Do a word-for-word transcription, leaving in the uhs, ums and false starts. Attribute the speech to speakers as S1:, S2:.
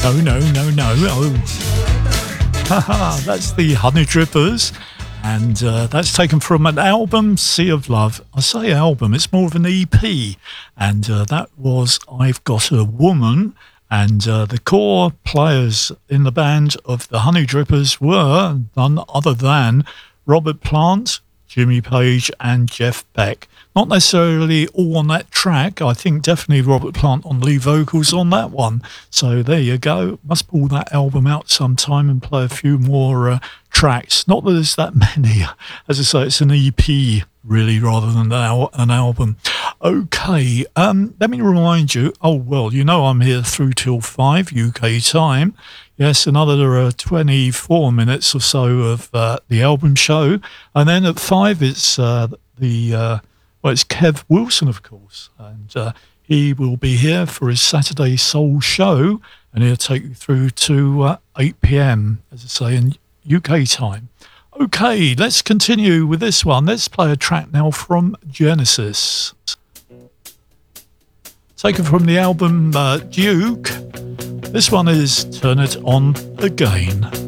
S1: No, no, no, no. Oh. Haha, that's the Honey Drippers. And uh, that's taken from an album, Sea of Love. I say album, it's more of an E P. And uh, that was I've Got a Woman. And uh, the core players in the band of the Honey Drippers were none other than Robert Plant, Jimmy Page and Jeff Beck. Not necessarily all on that track. I think definitely Robert Plant on lead vocals on that one. So there you go. Must pull that album out sometime and play a few more uh, tracks. Not that there's that many. As I say, it's an E P really rather than an album. Okay, um, let me remind you. Oh, well, you know I'm here through till five U K time. Yes, another uh, twenty-four minutes or so of uh, the album show. And then at five, it's uh, the... Uh, Well, it's Kev Wilson, of course, and uh, he will be here for his Saturday Soul show, and he'll take you through to uh, eight p.m, as I say, in U K time. Okay, let's continue with this one. Let's play a track now from Genesis. Taken from the album uh, Duke. This one is Turn It On Again.